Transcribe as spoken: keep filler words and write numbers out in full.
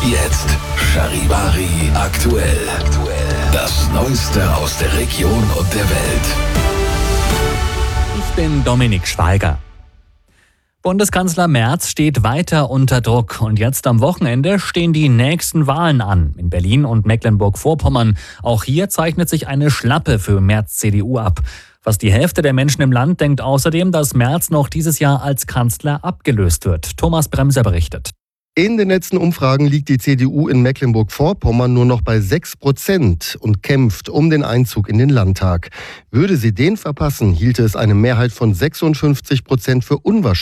Jetzt Charivari aktuell. Das Neueste aus der Region und der Welt. Ich bin Dominik Schweiger. Bundeskanzler Merz steht weiter unter Druck und jetzt am Wochenende stehen die nächsten Wahlen an, in Berlin und Mecklenburg-Vorpommern. Auch hier zeichnet sich eine Schlappe für Merz C D U ab. Fast die Hälfte der Menschen im Land denkt außerdem, dass Merz noch dieses Jahr als Kanzler abgelöst wird. Thomas Bremser berichtet. In den letzten Umfragen liegt die C D U in Mecklenburg-Vorpommern nur noch bei sechs Prozent und kämpft um den Einzug in den Landtag. Würde sie den verpassen, hielte es eine Mehrheit von sechsundfünfzig Prozent für unwahrscheinlich.